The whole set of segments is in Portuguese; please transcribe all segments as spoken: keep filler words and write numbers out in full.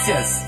Notícias.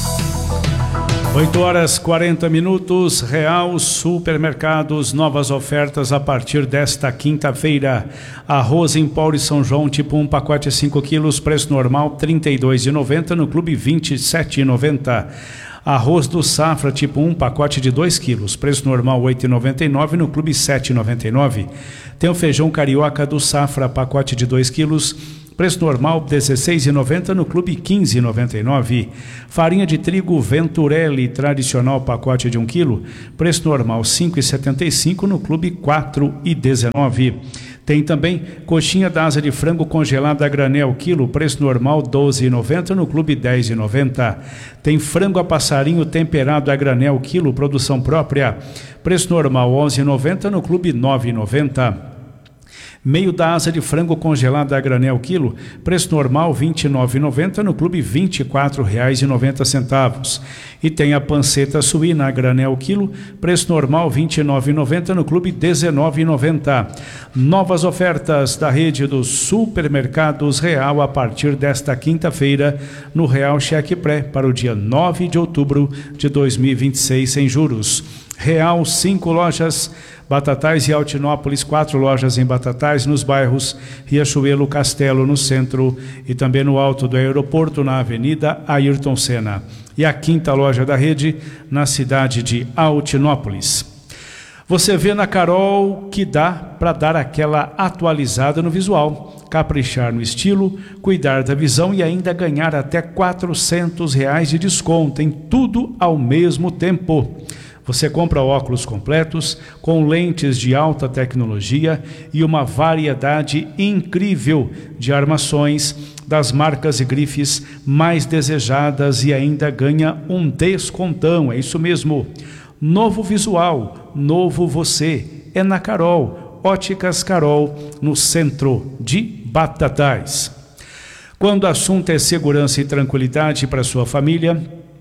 oito horas e quarenta minutos, Real Supermercados, novas ofertas a partir desta quinta-feira. Arroz em pó de São João, tipo um, pacote cinco quilos, preço normal trinta e dois reais e noventa centavos, no Clube vinte e sete reais e noventa centavos. Arroz do Safra, tipo um, pacote de dois quilos, preço normal oito reais e noventa e nove centavos, no Clube sete reais e noventa e nove centavos. Tem o feijão carioca do Safra, pacote de dois quilos, preço normal dezesseis reais e noventa centavos, no Clube quinze reais e noventa e nove centavos. Farinha de trigo Venturelli tradicional, pacote de um quilo, preço normal cinco reais e setenta e cinco centavos, no Clube quatro reais e dezenove centavos. Tem também coxinha da asa de frango congelada a granel, quilo, preço normal doze reais e noventa centavos, no Clube dez reais e noventa centavos. Tem frango a passarinho temperado a granel, quilo, produção própria, preço normal onze reais e noventa centavos, no Clube nove reais e noventa centavos. Meio da asa de frango congelada a granel, quilo, preço normal vinte e nove reais e noventa centavos, no Clube vinte e quatro reais e noventa centavos. E tem a panceta suína a granel, quilo, preço normal vinte e nove reais e noventa centavos, no Clube dezenove reais e noventa centavos. Novas ofertas da rede dos supermercados Real a partir desta quinta-feira no Real Cheque Pré para o dia nove de outubro de dois mil e vinte e seis sem juros. Real, cinco lojas, Batatais e Altinópolis, quatro lojas em Batatais, nos bairros Riachuelo, Castelo, no centro e também no alto do aeroporto, na Avenida Ayrton Senna. E a quinta loja da rede, na cidade de Altinópolis. Você vê na Carol que dá para dar aquela atualizada no visual, caprichar no estilo, cuidar da visão e ainda ganhar até quatrocentos reais de desconto em tudo ao mesmo tempo. Você compra óculos completos, com lentes de alta tecnologia e uma variedade incrível de armações das marcas e grifes mais desejadas e ainda ganha um descontão, é isso mesmo. Novo visual, novo você, é na Carol, Óticas Carol, no centro de Batatais. Quando o assunto é segurança e tranquilidade para sua família,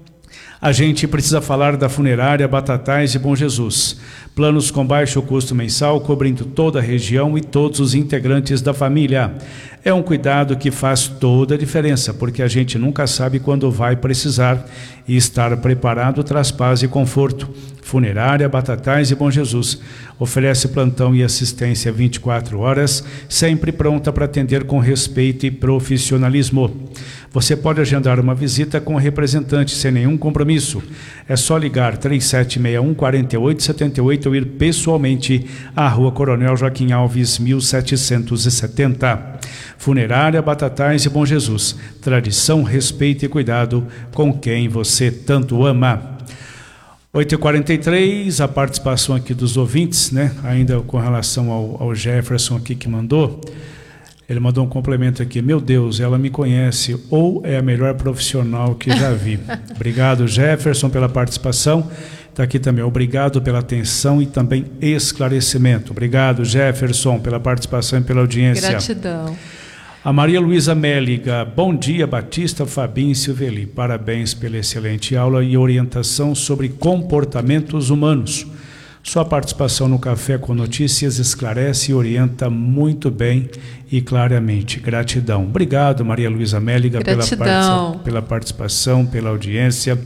a gente precisa falar da Funerária Batatais e Bom Jesus. Planos com baixo custo mensal, cobrindo toda a região e todos os integrantes da família. É um cuidado que faz toda a diferença, porque a gente nunca sabe quando vai precisar e estar preparado traz paz e conforto. Funerária Batatais e Bom Jesus oferece plantão e assistência vinte e quatro horas, sempre pronta para atender com respeito e profissionalismo. Você pode agendar uma visita com o representante sem nenhum compromisso. É só ligar três sete seis um, quatro oito sete oito ou ir pessoalmente à Rua Coronel Joaquim Alves, mil setecentos e setenta. Funerária Batatais e Bom Jesus. Tradição, respeito e cuidado com quem você tanto ama. oito e quarenta e três, a participação aqui dos ouvintes, né? Ainda com relação ao, ao Jefferson aqui que mandou. Ele mandou um complemento aqui. Meu Deus, ela me conhece ou é a melhor profissional que já vi. Obrigado, Jefferson, pela participação. Está aqui também. Obrigado pela atenção e também esclarecimento. Obrigado, Jefferson, pela participação e pela audiência. Gratidão. A Maria Luísa Méliga. Bom dia, Batista, Fabinho e Silveli. Parabéns pela excelente aula e orientação sobre comportamentos humanos. Sua participação no Café com Notícias esclarece e orienta muito bem e claramente. Gratidão. Obrigado, Maria Luísa Méliga, pela, participa pela participação, pela audiência.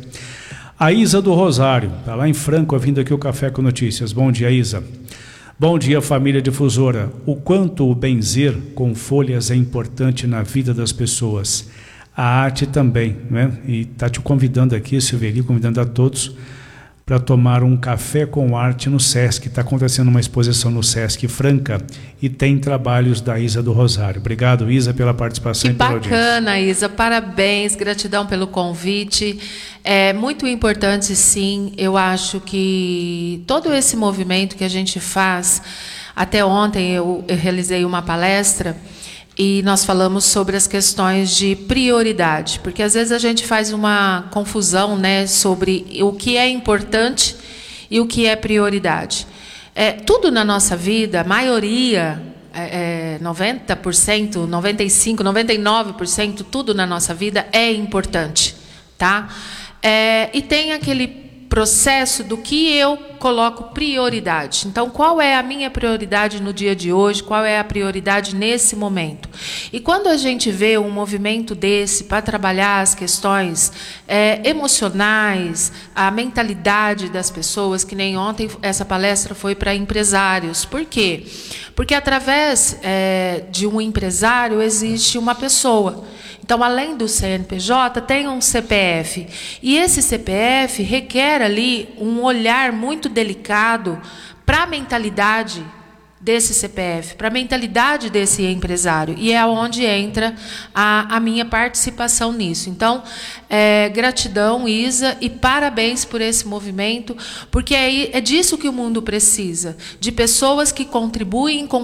A Isa do Rosário, está lá em Franco, vindo aqui o Café com Notícias. Bom dia, Isa. Bom dia, família difusora. O quanto o benzer com folhas é importante na vida das pessoas. A arte também, né? E está te convidando aqui, Silveli, convidando a todos para tomar um café com arte no Sesc. Está acontecendo uma exposição no Sesc Franca e tem trabalhos da Isa do Rosário. Obrigado, Isa, pela participação que e pela audiência. Bacana, Isa, parabéns, gratidão pelo convite. É muito importante, sim. Eu acho que todo esse movimento que a gente faz, até ontem eu, eu realizei uma palestra e nós falamos sobre as questões de prioridade, porque às vezes a gente faz uma confusão, né, sobre o que é importante e o que é prioridade. É, tudo na nossa vida, a maioria, é, é, noventa por cento, noventa e cinco por cento, noventa e nove por cento, tudo na nossa vida é importante, tá? É, e tem aquele processo do que eu coloco prioridade. Então, qual é a minha prioridade no dia de hoje? Qual é a prioridade nesse momento? E quando a gente vê um movimento desse para trabalhar as questões é, emocionais, a mentalidade das pessoas, que nem ontem essa palestra foi para empresários. Por quê? Porque através é, de um empresário existe uma pessoa. Então, além do C N P J, tem um C P F. E esse C P F requer ali um olhar muito delicado para a mentalidade desse C P F, para a mentalidade desse empresário. E é onde entra a, a minha participação nisso. Então, é, gratidão, Isa, e parabéns por esse movimento, porque é, é disso que o mundo precisa, de pessoas que contribuem com